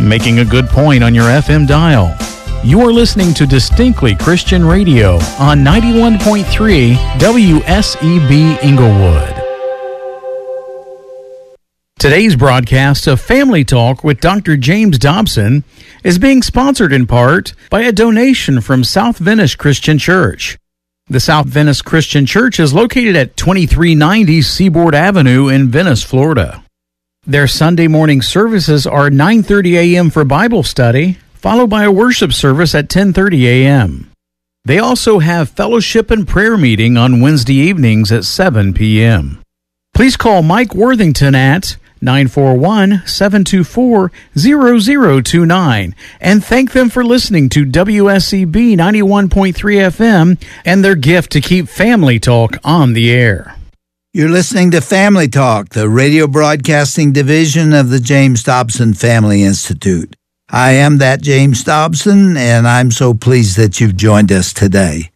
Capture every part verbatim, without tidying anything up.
making a good point on your F M dial. You are listening to Distinctly Christian Radio on ninety-one point three W S E B Inglewood. Today's broadcast of Family Talk with Doctor James Dobson is being sponsored in part by a donation from South Venice Christian Church. The South Venice Christian Church is located at twenty-three ninety Seaboard Avenue in Venice, Florida. Their Sunday morning services are nine thirty a.m. for Bible study, followed by a worship service at ten thirty a.m. They also have fellowship and prayer meeting on Wednesday evenings at seven p.m. Please call Mike Worthington at nine four one, seven two four, zero zero two nine and thank them for listening to W S E B ninety-one point three F M and their gift to keep Family Talk on the air. You're listening to Family Talk, the radio broadcasting division of the James Dobson Family Institute. I am that James Dobson, and I'm so pleased that you've joined us today.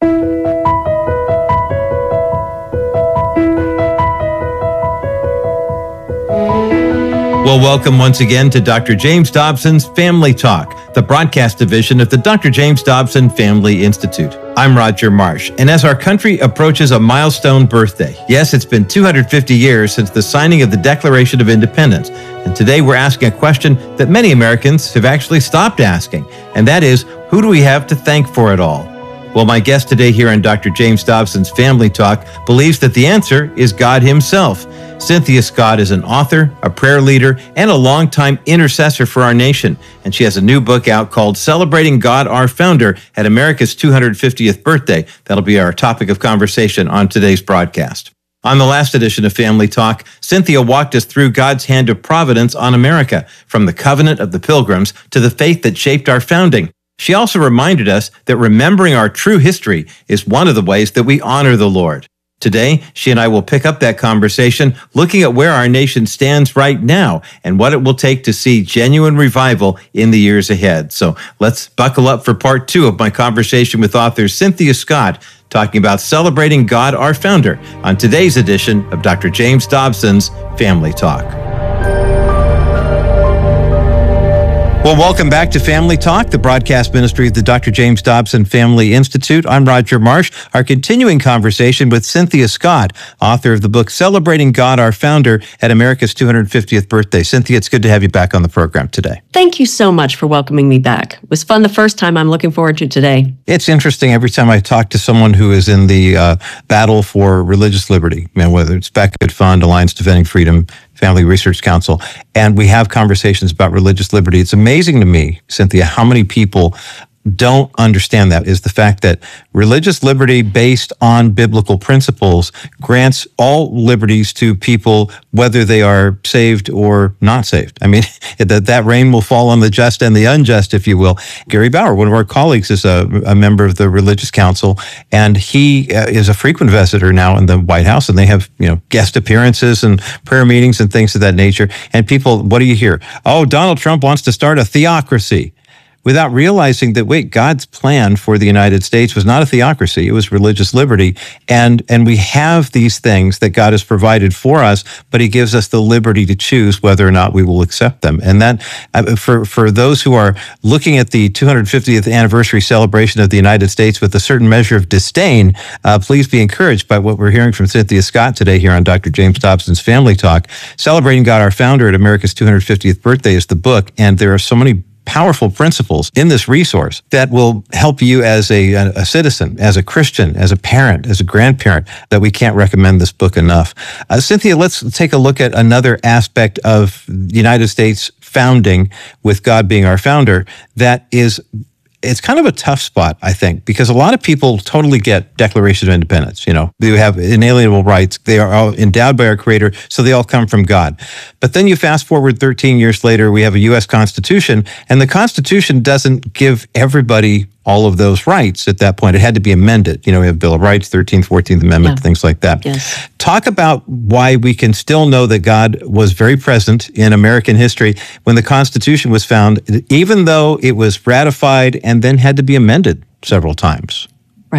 Well, welcome once again to Doctor James Dobson's Family Talk, the broadcast division of the Doctor James Dobson Family Institute. I'm Roger Marsh, and as our country approaches a milestone birthday, yes, it's been two hundred fifty years since the signing of the Declaration of Independence, and today we're asking a question that many Americans have actually stopped asking, and that is, who do we have to thank for it all? Well, my guest today here on Doctor James Dobson's Family Talk believes that the answer is God Himself. Cynthia Scott is an author, a prayer leader, and a longtime intercessor for our nation, and she has a new book out called Celebrating God Our Founder at America's two hundred fiftieth Birthday. That'll be our topic of conversation on today's broadcast. On the last edition of Family Talk, Cynthia walked us through God's hand of providence on America, from the covenant of the Pilgrims to the faith that shaped our founding. She also reminded us that remembering our true history is one of the ways that we honor the Lord. Today, she and I will pick up that conversation, looking at where our nation stands right now and what it will take to see genuine revival in the years ahead. So let's buckle up for part two of my conversation with author Cynthia Scott, talking about celebrating God our Founder on today's edition of Doctor James Dobson's Family Talk. Well, welcome back to Family Talk, the broadcast ministry of the Doctor James Dobson Family Institute. I'm Roger Marsh. Our continuing conversation with Cynthia Scott, author of the book Celebrating God Our Founder at America's two hundred fiftieth Birthday. Cynthia, it's good to have you back on the program today. Thank you so much for welcoming me back. It was fun the first time. I'm looking forward to today. It's interesting every time I talk to someone who is in the uh, battle for religious liberty, you know, whether it's Back Good Fund, Alliance Defending Freedom, Family Research Council, and we have conversations about religious liberty. It's amazing to me, Cynthia, how many people don't understand that, is the fact that religious liberty based on biblical principles grants all liberties to people, whether they are saved or not saved. I mean, that that rain will fall on the just and the unjust, if you will. Gary Bauer, one of our colleagues, is a, a member of the Religious Council, and he uh, is a frequent visitor now in the White House, and they have, you know, guest appearances and prayer meetings and things of that nature. And people, what do you hear? Oh, Donald Trump wants to start a theocracy, without realizing that, wait, God's plan for the United States was not a theocracy, it was religious liberty. And and we have these things that God has provided for us, but He gives us the liberty to choose whether or not we will accept them. And that, uh, for, for those who are looking at the two hundred fiftieth anniversary celebration of the United States with a certain measure of disdain, uh, please be encouraged by what we're hearing from Cynthia Scott today here on Doctor James Dobson's Family Talk. Celebrating God Our Founder at America's two hundred fiftieth Birthday is the book, and there are so many powerful principles in this resource that will help you as a, a citizen, as a Christian, as a parent, as a grandparent, that we can't recommend this book enough. Uh, Cynthia, let's take a look at another aspect of the United States founding, with God being our founder, that is, it's kind of a tough spot, I think, because a lot of people totally get Declaration of Independence. You know, they have inalienable rights. They are all endowed by our Creator, so they all come from God. But then you fast forward thirteen years later, we have a U S Constitution, and the Constitution doesn't give everybody all of those rights at that point. It had to be amended. You know, we have Bill of Rights, thirteenth, fourteenth Amendment, yeah. things like that. Yes. Talk about why we can still know that God was very present in American history when the Constitution was found, even though it was ratified and then had to be amended several times. Right.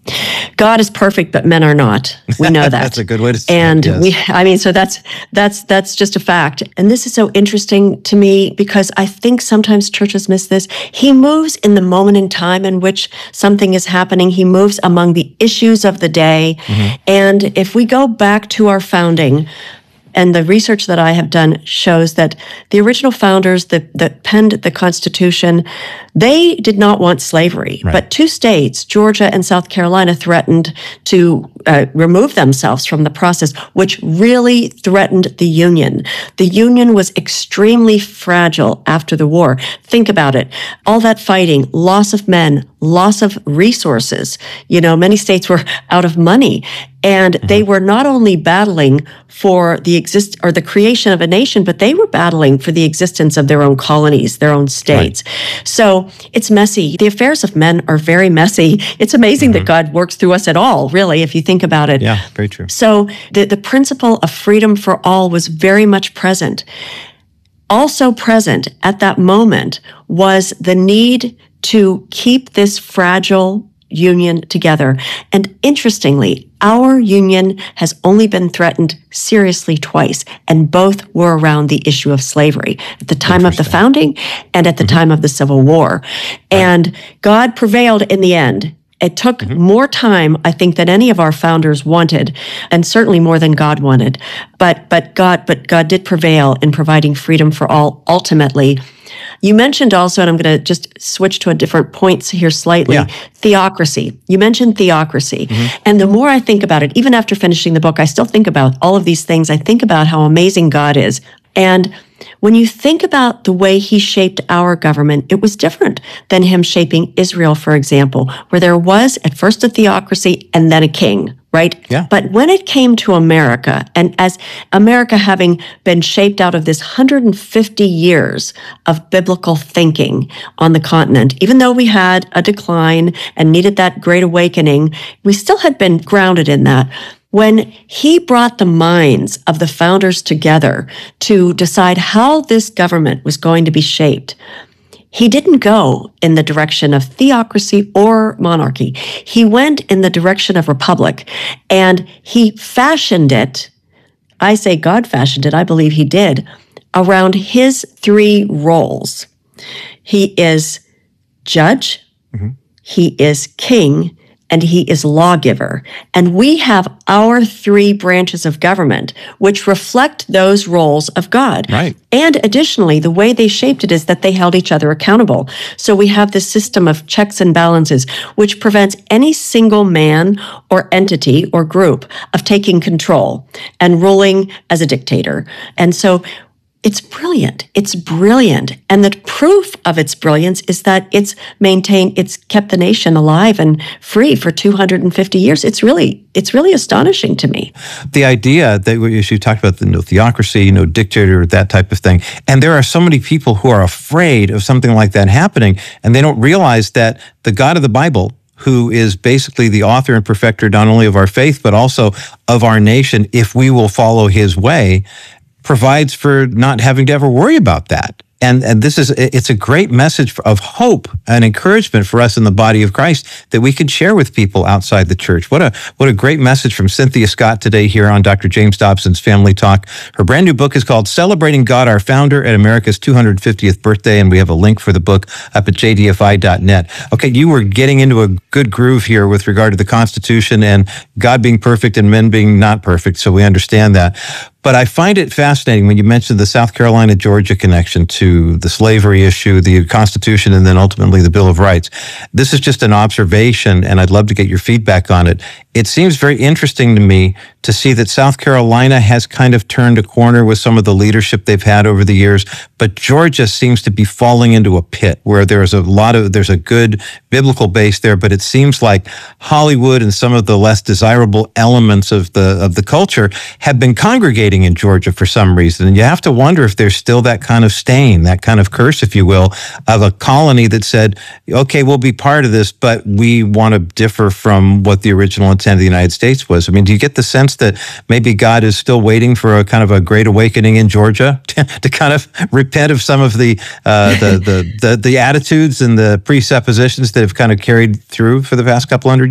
God is perfect, but men are not. We know that. That's a good way to say and it. And yes. we, I mean, so that's that's that's just a fact. And this is so interesting to me because I think sometimes churches miss this. He moves in the moment in time in which something is happening. He moves among the issues of the day. Mm-hmm. And if we go back to our founding, and the research that I have done shows that the original founders that, that penned the Constitution, they did not want slavery. Right. But two states, Georgia and South Carolina, threatened to uh, remove themselves from the process, which really threatened the Union. The Union was extremely fragile after the war. Think about it. All that fighting, loss of men, loss of resources. You know, many states were out of money. And mm-hmm. they were not only battling for the exist or the creation of a nation, but they were battling for the existence of their own colonies, their own states. Right. So it's messy. The affairs of men are very messy. It's amazing mm-hmm. that God works through us at all, really, if you think about it. Yeah, very true. So the, the principle of freedom for all was very much present. Also present at that moment was the need to keep this fragile union together. And interestingly, our union has only been threatened seriously twice, and both were around the issue of slavery at the time of the founding and at the mm-hmm. time of the Civil War. Right. And God prevailed in the end. It took mm-hmm. more time, I think, than any of our founders wanted, and certainly more than God wanted. But but God but God did prevail in providing freedom for all ultimately. You mentioned also, and I'm going to just switch to a different points here slightly, yeah. theocracy. You mentioned theocracy. Mm-hmm. And the more I think about it, even after finishing the book, I still think about all of these things. I think about how amazing God is. And when you think about the way he shaped our government, it was different than him shaping Israel, for example, where there was at first a theocracy and then a king, right? Yeah. But when it came to America, and as America having been shaped out of this one hundred fifty years of biblical thinking on the continent, even though we had a decline and needed that great awakening, we still had been grounded in that. When he brought the minds of the founders together to decide how this government was going to be shaped, he didn't go in the direction of theocracy or monarchy. He went in the direction of republic, and he fashioned it, I say God fashioned it, I believe he did, around his three roles. He is judge, mm-hmm. he is king, and he is lawgiver. And we have our three branches of government, which reflect those roles of God. Right. And additionally, the way they shaped it is that they held each other accountable. So we have this system of checks and balances, which prevents any single man or entity or group of taking control and ruling as a dictator. And so it's brilliant. It's brilliant. And the proof of its brilliance is that it's maintained, it's kept the nation alive and free for two hundred fifty years. It's really, it's really astonishing to me. The idea that you talked about the no theocracy, no dictator, that type of thing. And there are so many people who are afraid of something like that happening, and they don't realize that the God of the Bible, who is basically the author and perfecter not only of our faith, but also of our nation, if we will follow his way, provides for not having to ever worry about that. And and this is, it's a great message of hope and encouragement for us in the body of Christ that we can share with people outside the church. What a what a great message from Cynthia Scott today here on Doctor James Dobson's Family Talk. Her brand new book is called Celebrating God, Our Founder at America's two hundred fiftieth Birthday, and we have a link for the book up at j d f i dot net. Okay, you were getting into a good groove here with regard to the Constitution and God being perfect and men being not perfect, so we understand that. But I find it fascinating when you mentioned the South Carolina-Georgia connection to the slavery issue, the Constitution, and then ultimately the Bill of Rights. This is just an observation, and I'd love to get your feedback on it. It seems very interesting to me to see that South Carolina has kind of turned a corner with some of the leadership they've had over the years, but Georgia seems to be falling into a pit where there's a lot of, there's a good biblical base there, but it seems like Hollywood and some of the less desirable elements of the, of the culture have been congregating in Georgia for some reason. And you have to wonder if there's still that kind of stain, that kind of curse, if you will, of a colony that said, okay, we'll be part of this, but we want to differ from what the original intent of the United States was. I mean, do you get the sense that maybe God is still waiting for a kind of a great awakening in Georgia to, to kind of repent of some of the, uh, the, the, the, the attitudes and the presuppositions that have kind of carried through for the past couple hundred years?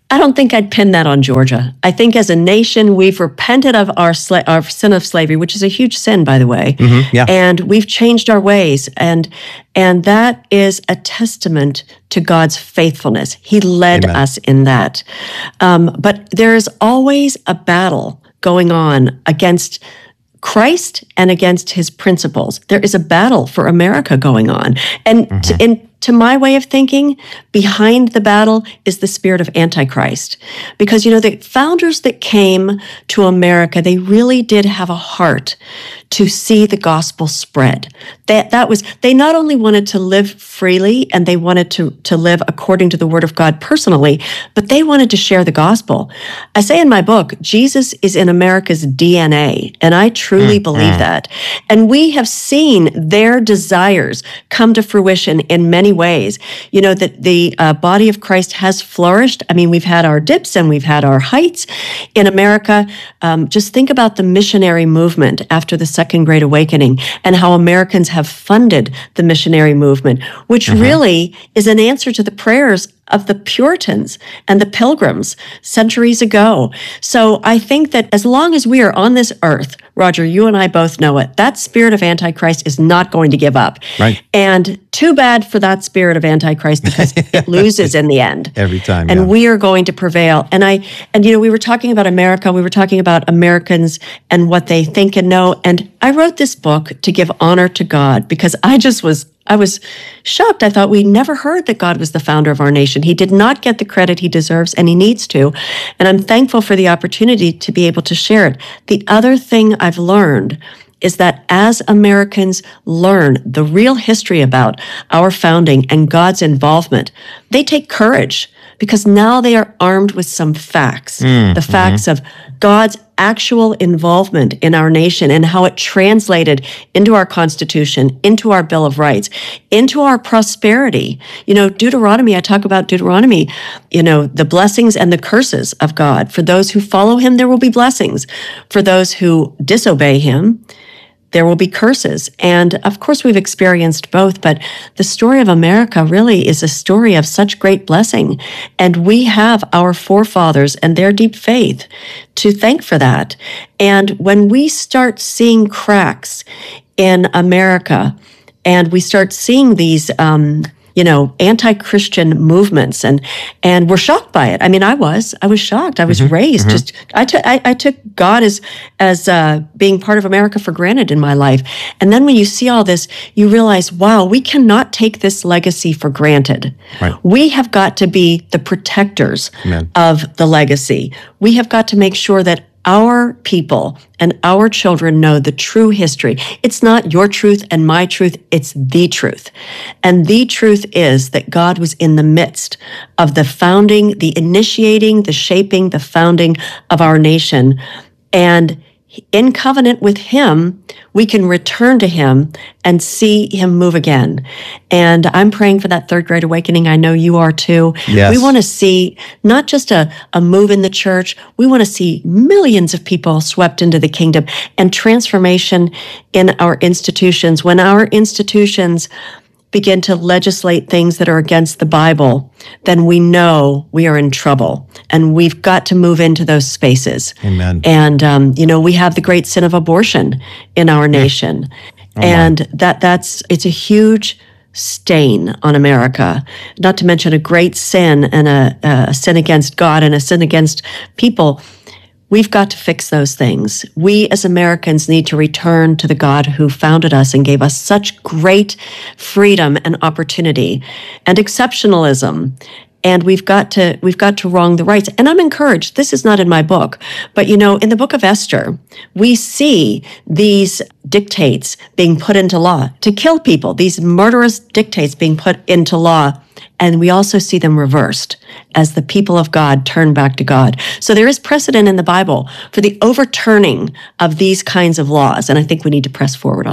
I don't think I'd pin that on Georgia. I think as a nation, we've repented of our, sla- our sin of slavery, which is a huge sin, by the way. Mm-hmm, yeah. And we've changed our ways. And, and that is a testament to God's faithfulness. He led Amen. us in that. Um, but there is always a battle going on against Christ and against his principles. There is a battle for America going on. And mm-hmm. to, in, to my way of thinking, behind the battle is the spirit of Antichrist. Because, you know, the founders that came to America, they really did have a heart to see the gospel spread. That, that was, they not only wanted to live freely and they wanted to, to live according to the word of God personally, but they wanted to share the gospel. I say in my book, Jesus is in America's D N A, and I truly mm-hmm. believe that. And we have seen their desires come to fruition in many ways. You know, that the uh, body of Christ has flourished. I mean, we've had our dips and we've had our heights in America. Um, just think about the missionary movement after the Second Great Awakening and how Americans have funded the missionary movement, which mm-hmm. really is an answer to the prayers of the Puritans and the Pilgrims centuries ago. So I think that as long as we are on this earth, Roger, you and I both know it, that spirit of Antichrist is not going to give up. Right. And too bad for that spirit of Antichrist, because it loses in the end. Every time. And yeah. we are going to prevail. And I, and you know, we were talking about America, we were talking about Americans and what they think and know. And I wrote this book to give honor to God, because I just was I was shocked. I thought we never heard that God was the founder of our nation. He did not get the credit he deserves, and he needs to. And I'm thankful for the opportunity to be able to share it. The other thing I've learned is that as Americans learn the real history about our founding and God's involvement, they take courage, because now they are armed with some facts, mm, the facts mm-hmm. of God's actual involvement in our nation and how it translated into our Constitution, into our Bill of Rights, into our prosperity. You know, Deuteronomy, I talk about Deuteronomy, you know, the blessings and the curses of God. For those who follow him, there will be blessings. For those who disobey him, there will be curses. And of course, we've experienced both, but the story of America really is a story of such great blessing. And we have our forefathers and their deep faith to thank for that. And when we start seeing cracks in America, and we start seeing these, um, you know, anti-Christian movements, and and we're shocked by it. I mean, I was, I was shocked. I was mm-hmm, raised mm-hmm. just, I took, I, I took God as as uh, being part of America for granted in my life. And then when you see all this, you realize, wow, we cannot take this legacy for granted. Right. We have got to be the protectors Amen. Of the legacy. We have got to make sure that our people and our children know the true history. It's not your truth and my truth, it's the truth. And the truth is that God was in the midst of the founding, the initiating, the shaping, the founding of our nation. And in covenant with him, we can return to him and see him move again. And I'm praying for that third great awakening. I know you are too. Yes. We want to see not just a, a move in the church. We want to see millions of people swept into the kingdom and transformation in our institutions. When our institutions begin to legislate things that are against the Bible, then we know we are in trouble, and we've got to move into those spaces. Amen. And um, you know, we have the great sin of abortion in our nation, oh, and wow. that that's it's a huge stain on America. Not to mention a great sin and a, a sin against God and a sin against people. We've got to fix those things. We as Americans need to return to the God who founded us and gave us such great freedom and opportunity and exceptionalism. And we've got to, we've got to wrong the rights. And I'm encouraged. This is not in my book, but you know, in the book of Esther, we see these dictates being put into law to kill people, these murderous dictates being put into law. And we also see them reversed as the people of God turn back to God. So there is precedent in the Bible for the overturning of these kinds of laws. And I think we need to press forward on that.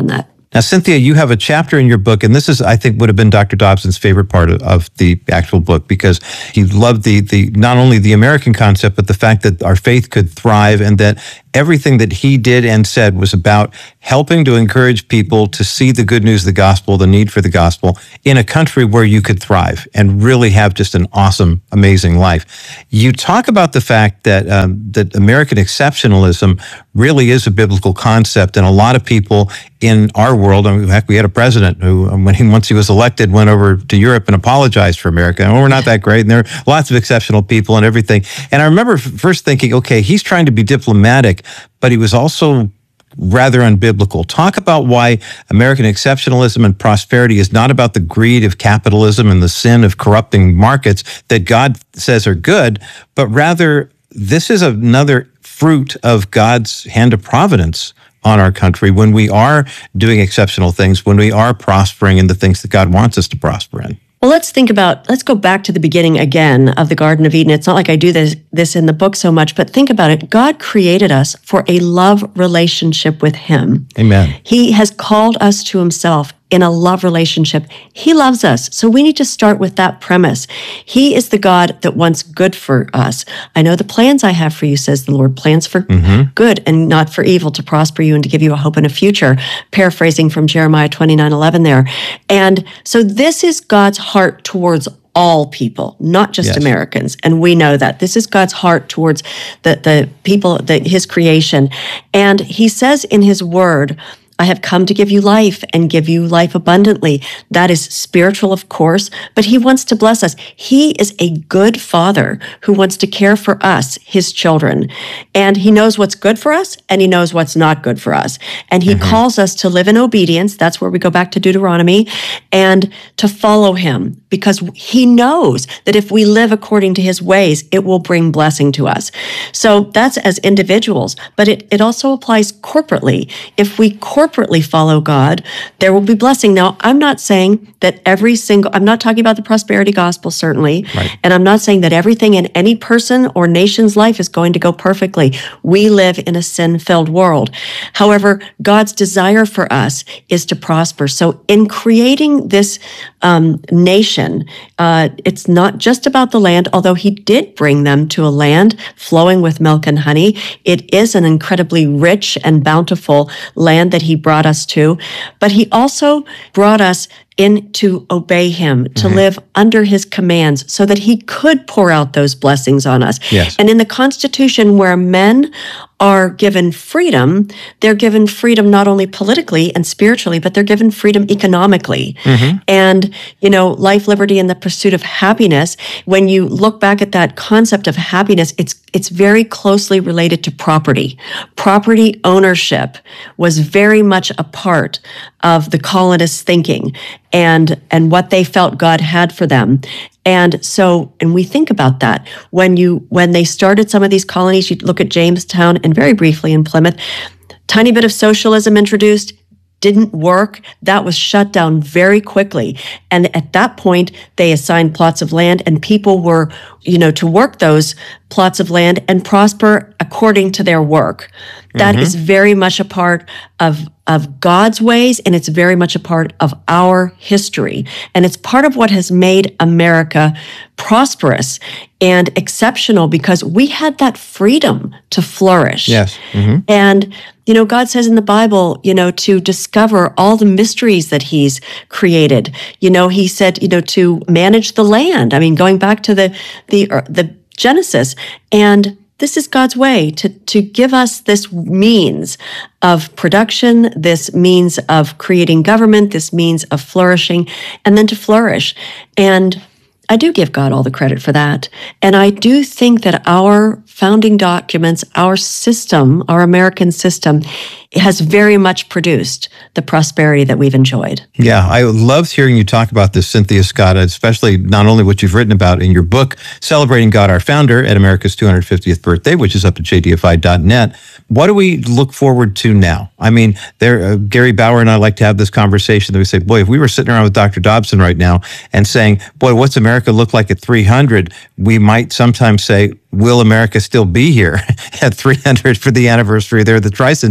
Now, Cynthia, you have a chapter in your book, and this is, I think, would have been Doctor Dobson's favorite part of, of the actual book, because he loved the the not only the American concept, but the fact that our faith could thrive, and that everything that he did and said was about helping to encourage people to see the good news of the gospel, the need for the gospel, in a country where you could thrive and really have just an awesome, amazing life. You talk about the fact that um, that American exceptionalism really is a biblical concept, and a lot of people in our world, I mean, heck, we had a president who, when he once he was elected, went over to Europe and apologized for America. And we're not that great, and there are lots of exceptional people and everything. And I remember first thinking, okay, he's trying to be diplomatic, but he was also rather unbiblical. Talk about why American exceptionalism and prosperity is not about the greed of capitalism and the sin of corrupting markets that God says are good, but rather this is another fruit of God's hand of providence on our country when we are doing exceptional things, when we are prospering in the things that God wants us to prosper in. Well, let's think about, let's go back to the beginning again of the Garden of Eden. It's not like I do this, this in the book so much, but think about it. God created us for a love relationship with Him. Amen. He has called us to Himself in a love relationship. He loves us. So we need to start with that premise. He is the God that wants good for us. I know the plans I have for you, says the Lord, plans for mm-hmm. good and not for evil, to prosper you and to give you a hope and a future. Paraphrasing from Jeremiah twenty-nine eleven there. And so this is God's heart towards all people, not just yes. Americans. And we know that. This is God's heart towards the, the people, the, His creation. And He says in His word, I have come to give you life and give you life abundantly. That is spiritual, of course, but He wants to bless us. He is a good Father who wants to care for us, His children. And He knows what's good for us and He knows what's not good for us. And He mm-hmm. calls us to live in obedience. That's where we go back to Deuteronomy, and to follow Him, because He knows that if we live according to His ways, it will bring blessing to us. So that's as individuals, but it, it also applies corporately. If we corporately follow God, there will be blessing. Now, I'm not saying that every single, I'm not talking about the prosperity gospel, certainly, right. and I'm not saying that everything in any person or nation's life is going to go perfectly. We live in a sin-filled world. However, God's desire for us is to prosper. So in creating this um, nation, uh, it's not just about the land, although He did bring them to a land flowing with milk and honey. It is an incredibly rich and bountiful land that He brought us to, but He also brought us in to obey Him, to mm-hmm. live under His commands so that He could pour out those blessings on us. Yes. And in the Constitution, where men are given freedom, they're given freedom not only politically and spiritually, but they're given freedom economically. Mm-hmm. And, you know, life, liberty, and the pursuit of happiness, when you look back at that concept of happiness, it's it's very closely related to property. Property ownership was very much a part of the colonists' thinking and and what they felt God had for them. And so, and we think about that when you when they started some of these colonies. You look at Jamestown and very briefly in Plymouth, tiny bit of socialism introduced. Didn't work. That was shut down very quickly. And at that point, they assigned plots of land, and people were, you know, to work those plots of land and prosper according to their work. That mm-hmm. is very much a part of, of God's ways, and it's very much a part of our history. And it's part of what has made America prosperous and exceptional, because we had that freedom to flourish. Yes. Mm-hmm. And, you know, God says in the Bible, you know, to discover all the mysteries that He's created. You know, He said, you know, to manage the land. I mean, going back to the the the Genesis, and this is God's way to, to give us this means of production, this means of creating government, this means of flourishing, and then to flourish. And I do give God all the credit for that. And I do think that our founding documents, our system, our American system, has very much produced the prosperity that we've enjoyed. Yeah, I loved hearing you talk about this, Cynthia Scott, especially not only what you've written about in your book, Celebrating God, Our Founder, at America's two hundred fiftieth birthday, which is up at j d f i dot net. What do we look forward to now? I mean, there, uh, Gary Bauer and I like to have this conversation that we say, boy, if we were sitting around with Doctor Dobson right now and saying, boy, what's America look like at three hundred? We might sometimes say, will America still be here at three hundred for the anniversary there, the tricentennial?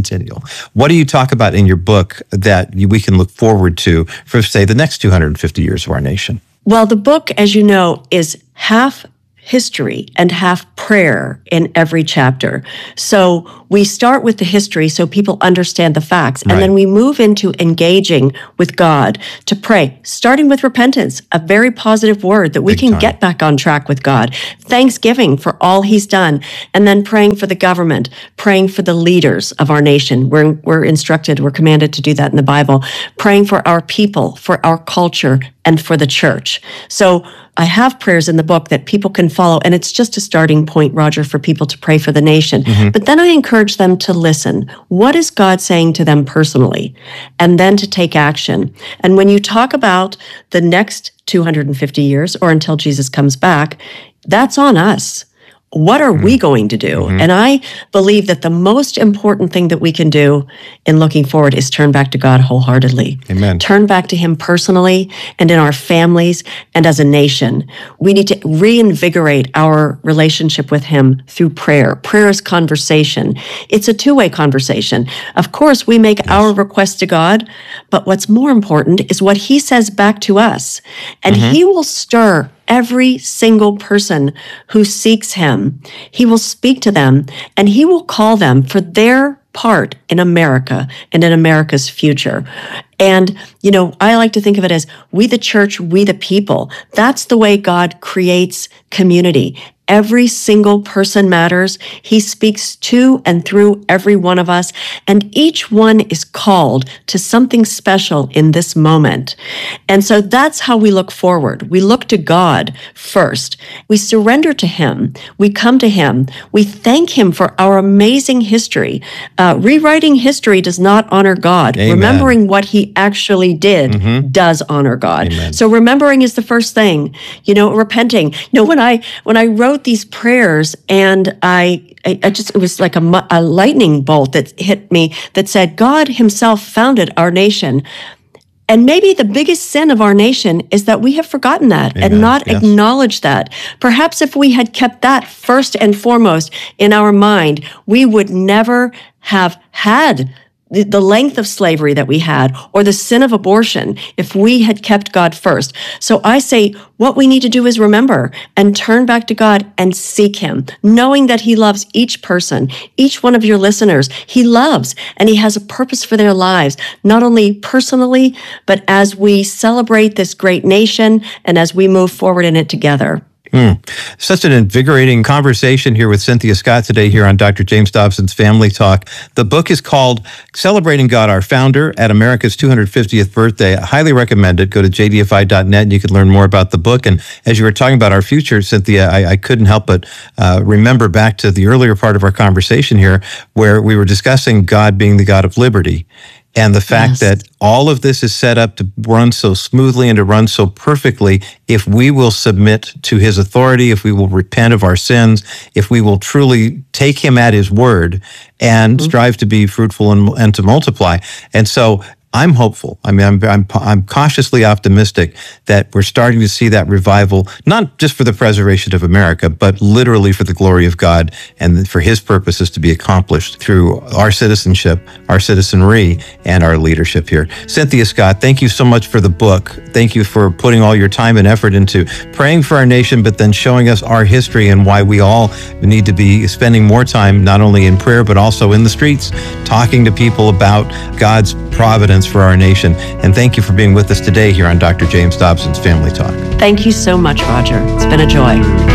What do you talk about in your book that we can look forward to for, say, the next two hundred fifty years of our nation? Well, the book, as you know, is half history and half prayer in every chapter. So we start with the history so people understand the facts, and Right. then we move into engaging with God to pray, starting with repentance, a very positive word that we Big can time. get back on track with God, thanksgiving for all he's done, and then praying for the government, praying for the leaders of our nation. We're, we're instructed, we're commanded to do that in the Bible, praying for our people, for our culture, and for the church. So I have prayers in the book that people can follow, and it's just a starting point, Roger, for people to pray for the nation. Mm-hmm. But then I encourage them to listen. What is God saying to them personally? And then to take action. And when you talk about the next two hundred fifty years or until Jesus comes back, that's on us. What are we going to do? Mm-hmm. And I believe that the most important thing that we can do in looking forward is turn back to God wholeheartedly. Amen. Turn back to him personally and in our families and as a nation. We need to reinvigorate our relationship with him through prayer. Prayer is conversation. It's a two-way conversation. Of course, we make our requests to God, but what's more important is what he says back to us. And he will stir every single person who seeks him. He will speak to them, and he will call them for their part in America and in America's future. And, you know, I like to think of it as we the church, we the people. That's the way God creates community. Every single person matters. He speaks to and through every one of us, and each one is called to something special in this moment. And so that's how we look forward. We look to God first. We surrender to him. We come to him. We thank him for our amazing history. Uh, rewriting history does not honor God. Amen. Remembering what he actually did mm-hmm. does honor God. Amen. So remembering is the first thing. You know, repenting. You know, when I when I wrote these prayers, and I, I, I just, it was like a, a lightning bolt that hit me that said, God himself founded our nation. And maybe the biggest sin of our nation is that we have forgotten that Amen. and not Yes. acknowledged that. Perhaps if we had kept that first and foremost in our mind, we would never have had the, the length of slavery that we had or the sin of abortion if we had kept God first. So I say what we need to do is remember and turn back to God and seek him, knowing that he loves each person, each one of your listeners. He loves, and he has a purpose for their lives, not only personally, but as we celebrate this great nation and as we move forward in it together. Mm. Such an invigorating conversation here with Cynthia Scott today here on Doctor James Dobson's Family Talk. The book is called Celebrating God, Our Founder at America's two hundred fiftieth Birthday. I highly recommend it. Go to j d f i dot net and you can learn more about the book. And as you were talking about our future, Cynthia, I, I couldn't help but uh, remember back to the earlier part of our conversation here where we were discussing God being the God of liberty. And the fact Yes. that all of this is set up to run so smoothly and to run so perfectly if we will submit to his authority, if we will repent of our sins, if we will truly take him at his word and mm-hmm. strive to be fruitful and, and to multiply. And so I'm hopeful. I mean, I'm, I'm I'm cautiously optimistic that we're starting to see that revival, not just for the preservation of America, but literally for the glory of God and for his purposes to be accomplished through our citizenship, our citizenry, and our leadership here. Cynthia Scott, thank you so much for the book. Thank you for putting all your time and effort into praying for our nation, but then showing us our history and why we all need to be spending more time, not only in prayer, but also in the streets, talking to people about God's providence for our nation. And thank you for being with us today here on Doctor James Dobson's Family Talk. Thank you so much, Roger. It's been a joy.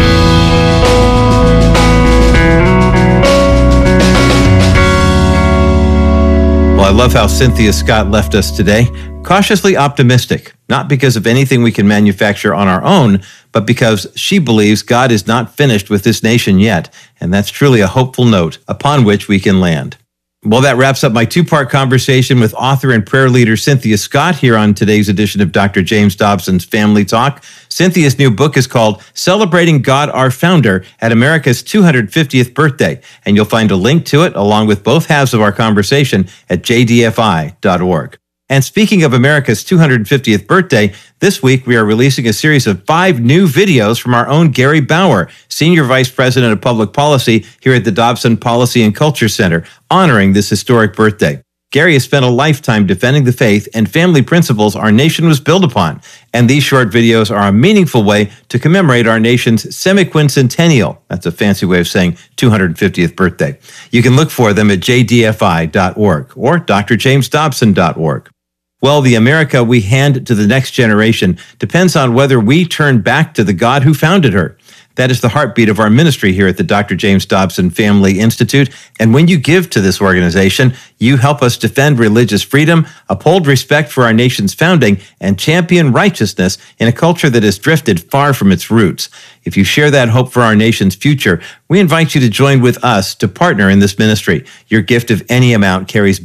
Well, I love how Cynthia Scott left us today. Cautiously optimistic, not because of anything we can manufacture on our own, but because she believes God is not finished with this nation yet. And that's truly a hopeful note upon which we can land. Well, that wraps up my two-part conversation with author and prayer leader Cynthia Scott here on today's edition of Doctor James Dobson's Family Talk. Cynthia's new book is called Celebrating God, Our Founder at America's two hundred fiftieth Birthday, and you'll find a link to it along with both halves of our conversation at j d f i dot org. And speaking of America's two hundred fiftieth birthday, this week we are releasing a series of five new videos from our own Gary Bauer, Senior Vice President of Public Policy here at the Dobson Policy and Culture Center, honoring this historic birthday. Gary has spent a lifetime defending the faith and family principles our nation was built upon, and these short videos are a meaningful way to commemorate our nation's semiquincentennial. That's a fancy way of saying two hundred fiftieth birthday. You can look for them at j d f i dot org or d r james dobson dot org. Well, the America we hand to the next generation depends on whether we turn back to the God who founded her. That is the heartbeat of our ministry here at the Doctor James Dobson Family Institute. And when you give to this organization, you help us defend religious freedom, uphold respect for our nation's founding, and champion righteousness in a culture that has drifted far from its roots. If you share that hope for our nation's future, we invite you to join with us to partner in this ministry. Your gift of any amount carries